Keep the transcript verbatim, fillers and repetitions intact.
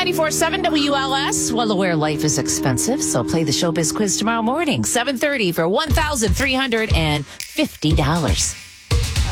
ninety-four point seven W L S. Well aware life is expensive, so play the Showbiz Quiz tomorrow morning, seven thirty for one thousand three hundred fifty dollars.